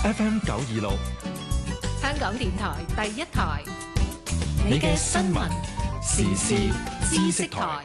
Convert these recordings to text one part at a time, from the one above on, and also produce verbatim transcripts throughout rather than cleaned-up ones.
F M 九二六， 香港電台第一台， 你嘅新聞時事知識台。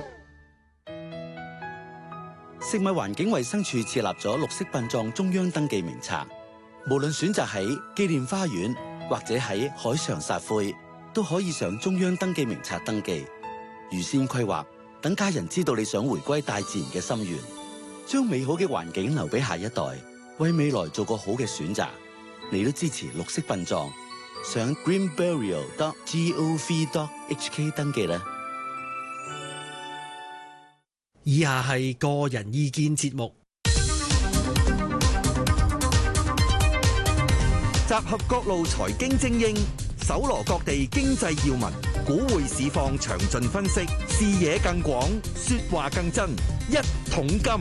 食物環境衛生署設立咗綠色殯葬中央登記名冊，無論選擇喺紀念花園或者喺海上撒灰，都可以上中央登記名冊登記。預先規劃，等家人知道你想回歸大自然嘅心願，將美好嘅環境留俾下一代，為未來做個好嘅選擇。你都支持綠色殯葬，上 green burial dot gov dot h k 登記啦。 以下係個人意見節目， 集合各路財經精英，搜羅各地經濟要聞，股匯市況詳盡分析，視野更廣，說話更真。一桶金。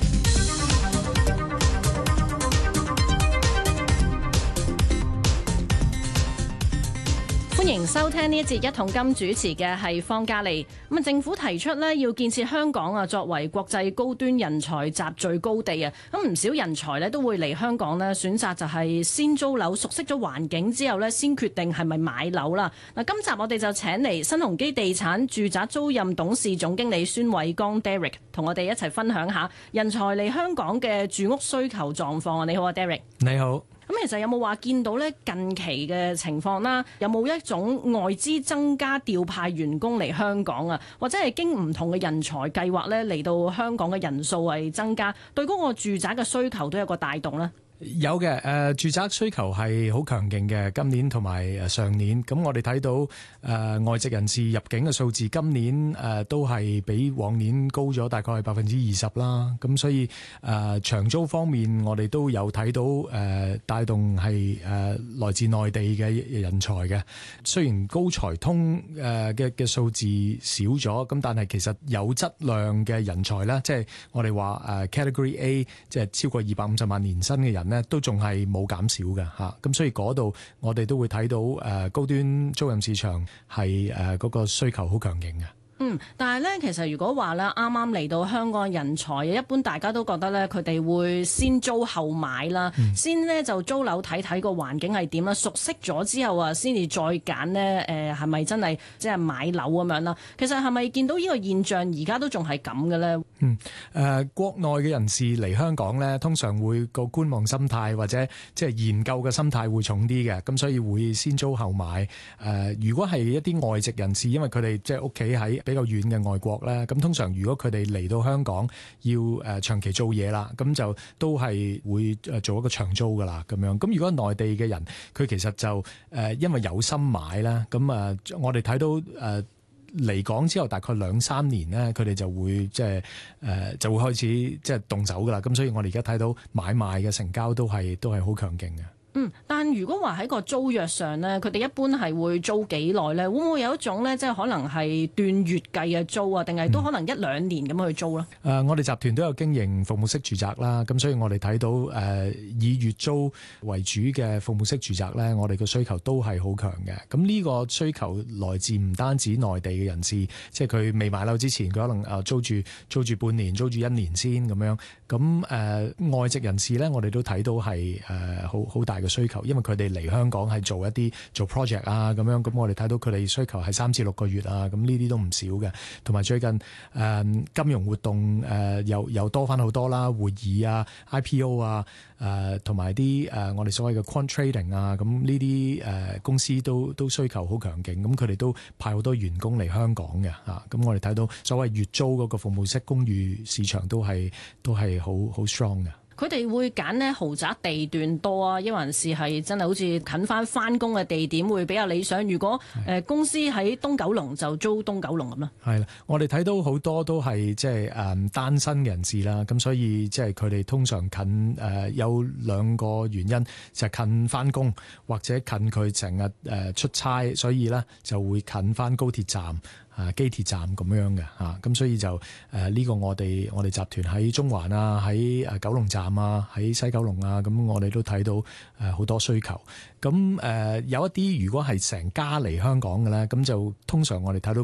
歡迎收聽呢一節一桶金，主持嘅係方嘉莉。咁啊，政府提出咧要建設香港啊，作為國際高端人才集聚高地啊。咁唔少人才咧都會嚟香港咧，選擇就係先租樓，熟悉咗環境之後咧，先決定係咪買樓啦。嗱，今集我哋就請嚟新鴻基地產住宅租賃董事總經理孫偉剛 Derek， 同我哋一齊分享下人才嚟香港嘅住屋需求狀況啊。你好啊 Derek。 你好。 咁其實有冇話見到咧近期嘅情況啦？有冇一種外資增加調派員工嚟香港啊？或者係經唔同嘅人才計劃咧嚟到香港嘅人數係增加，對嗰個住宅嘅需求都有個帶動咧？ 有嘅，誒、呃、住宅需求係好強勁嘅，今年同埋誒上年，咁我哋睇到誒、呃、外籍人士入境嘅數字，今年誒、呃、都係比往年高咗大概係百分之二十啦。咁所以誒、呃、長租方面，我哋都有睇到誒、呃、帶動係誒、呃、來自內地嘅人才嘅。雖然高才通誒嘅嘅數字少咗，咁但係其實有質量嘅人才咧，即係我哋話誒 Category A， 即係超過二百五十萬年薪嘅人咧，都仲係冇減少嘅嚇，咁所以嗰度我哋都會睇到誒高端租賃市場係誒嗰個需求好強勁嘅。 嗯，但係咧，其實如果話咧，啱啱嚟到香港嘅人才，一般大家都覺得咧，佢哋會先租後買啦，嗯、先咧就租樓睇睇個環境係點啦，熟悉咗之後啊，先至再揀呢誒係咪真係即係買樓咁樣啦？其實係咪見到呢個現象而家都仲係咁嘅咧？ 嗯，誒、呃、國內嘅人士嚟香港咧，通常會個觀望心態或者即係研究嘅心態會重啲嘅，咁所以會先租後買。誒、呃，如果係一啲外籍人士，因為佢哋即係屋企喺比較遠嘅外國咧，咁通常如果佢哋嚟到香港要誒長期做嘢啦，咁就都係會誒做一個長租噶啦咁樣。咁如果內地嘅人，佢其實就誒因為有心買啦，咁啊我哋睇到誒嚟港之後大概兩三年咧，佢哋就會即係誒就會開始即係動手噶啦。咁所以我哋而家睇到買賣嘅成交都係都係好強勁嘅。 嗯，但如果話喺個租約上咧，佢哋一般係會租幾耐咧？會唔會有一種咧，即係可能係斷月計嘅租啊？定係都可能一兩年咁去租咧？誒、 嗯呃，我哋集團都有經營服務式住宅啦，咁所以我哋睇到誒、呃、以月租為主嘅服務式住宅咧，我哋嘅需求都係好強嘅。咁呢個需求來自唔單止內地嘅人士，即係佢未買樓之前，佢可能誒租住租住半年、租住一年先咁樣。咁誒、呃、外籍人士咧，我哋都睇到係誒好好大嘅需求，因為佢哋嚟香港係做一啲做 project 啊咁樣，咁我哋睇到佢哋需求係三至六個月啊，咁呢啲都唔少嘅。同埋最近誒、呃、金融活動誒又又多翻好多啦，會議啊、I P O 啊，誒同埋啲誒我哋所謂嘅 quant trading 啊，咁呢啲誒公司都都需求好強勁，咁佢哋都派好多員工嚟香港嘅嚇，咁我哋睇到所謂月租嗰個服務式公寓市場都係都係好好 strong 嘅。 佢哋會揀呢豪宅地段多啊，抑或是係真係好似近翻翻工嘅地點會比較理想。如果誒、呃、公司喺東九龍就租東九龍咁啦。 係啦，我哋睇到好多都係即係誒單身人士啦，咁所以即係佢哋通常近誒、呃、有兩個原因，就係、近翻工或者近佢成日誒出差，所以咧就會近翻高鐵站。啊，機鐵站咁樣嘅嚇，咁所以就誒呢、呃這個我哋我哋集團喺中環啊，喺誒九龍站啊，喺西九龍啊，咁我哋都睇到誒好、呃、多需求。咁誒、呃、有一啲如果係成家嚟香港嘅咧，咁就通常我哋睇到